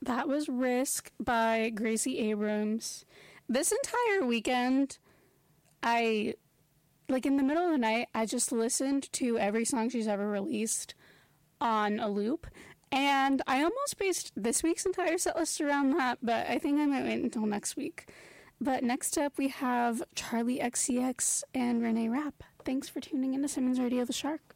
That was Risk by Gracie Abrams. This entire weekend, in the middle of the night, I just listened to every song she's ever released on a loop. And I almost based this week's entire set list around that, but I think I might wait until next week. But next up, we have Charlie XCX and Renee Rapp. Thanks for tuning in to Simmons Radio the Shark.